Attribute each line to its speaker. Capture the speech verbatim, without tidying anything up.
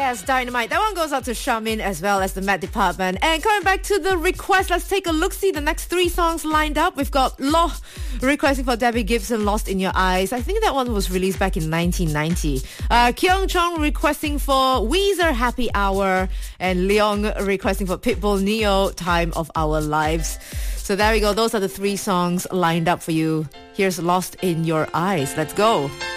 Speaker 1: Yes, Dynamite. That one goes out to Charmin as well as the Met Department. And coming back to the request, let's take a look-see. The next three songs lined up. We've got Law requesting for Debbie Gibson, Lost in Your Eyes. I think that one was released back in nineteen ninety. Uh, Kyung Chong requesting for Weezer, Happy Hour. And Leong requesting for Pitbull, Neo, Time of Our Lives. So there we go. Those are the three songs lined up for you. Here's Lost in Your Eyes. Let's go.